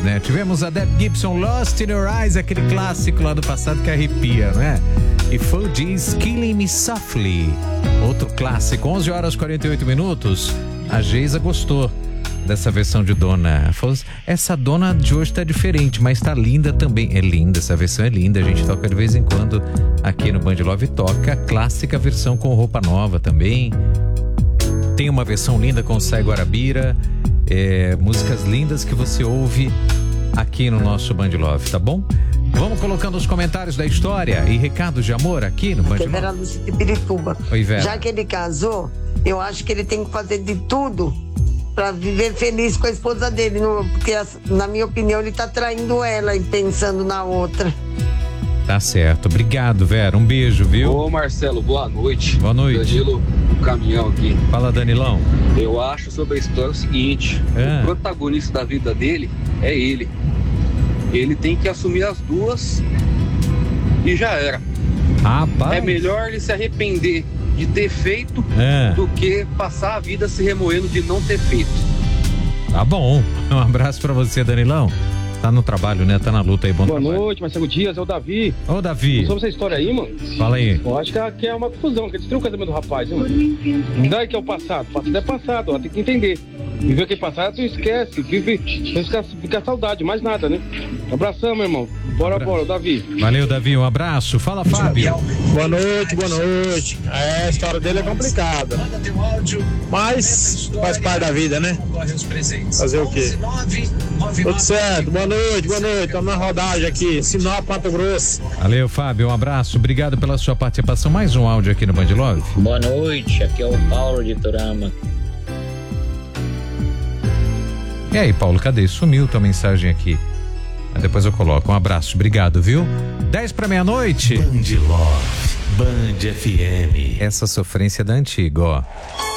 né? Tivemos a Deb Gibson, Lost in Your Eyes, aquele clássico lá do passado que arrepia, não é? E Fugees, Killing Me Softly, outro clássico. 11 horas e 48 minutos. A Geisa gostou dessa versão de Dona. Falou, essa Dona de hoje tá diferente, mas tá linda também. É linda, essa versão é linda. A gente toca de vez em quando aqui no Band Love, toca a clássica versão com roupa nova também. Tem uma versão linda com Sai Guarabira. Músicas lindas que você ouve aqui no nosso Band Love, tá bom? Vamos colocando os comentários da história e recados de amor aqui no Band Love. Vera Lúcia de Pirituba. Oi, Vera. Já que ele casou, eu acho que ele tem que fazer de tudo pra viver feliz com a esposa dele, porque na minha opinião ele tá traindo ela e pensando na outra. Tá certo, obrigado, Vera, um beijo, viu? Ô Marcelo, boa noite. Boa noite. Danilo, o caminhão aqui. Fala, Danilão. Eu acho sobre a história o seguinte, o protagonista da vida dele é ele. Ele tem que assumir as duas e já era. Rapaz. É melhor ele se arrepender de ter feito do que passar a vida se remoendo de não ter feito. Tá bom, um abraço pra você, Danilão. Tá no trabalho, né? Tá na luta aí, bom Boa trabalho. noite, Marcelo Dias, é o Davi. Ô, Davi. Sobre essa história aí, mano. Fala aí. Eu acho que é uma confusão, que destruiu o casamento do rapaz, hein, mano. Não dá que é o passado. O passado é passado, ó, tem que entender. Viver aquele passado, tu esquece. Fica saudade, mais nada, né? Abração, meu irmão. Bora, Davi. Valeu, Davi, um abraço. Fala, Fábio. Boa noite. A história dele é complicada, mas faz parte da vida, né? Fazer o quê? Tudo certo, boa noite. Estamos na rodagem aqui, Sinop, Mato Grosso. Valeu, Fábio, um abraço. Obrigado pela sua participação. Mais um áudio aqui no Band Love. Boa noite, aqui é o Paulo de Turama. E aí, Paulo, cadê? Sumiu tua mensagem aqui. Mas depois eu coloco. Um abraço, obrigado, viu? 10 para meia-noite. Band Love, Band FM. Essa sofrência da antiga, ó.